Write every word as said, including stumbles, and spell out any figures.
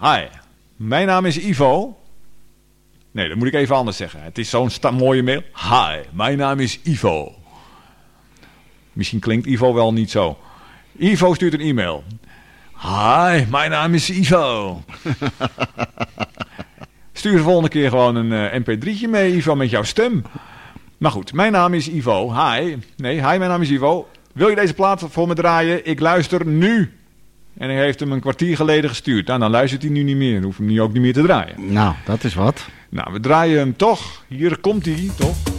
Hi, mijn naam is Ivo. Nee, dat moet ik even anders zeggen. Het is zo'n sta- mooie mail. Hi, mijn naam is Ivo. Misschien klinkt Ivo wel niet zo. Ivo stuurt een e-mail. Hi, mijn naam is Ivo. Stuur de volgende keer gewoon een uh, M P drietje mee, Ivo, met jouw stem. Maar goed, mijn naam is Ivo. Hi. Nee, hi, mijn naam is Ivo. Wil je deze plaat voor me draaien? Ik luister nu. En hij heeft hem een kwartier geleden gestuurd. Nou, dan luistert hij nu niet meer. Dan hoef hem nu ook niet meer te draaien. Nou, dat is wat. Nou, we draaien hem toch. Hier komt hij, toch?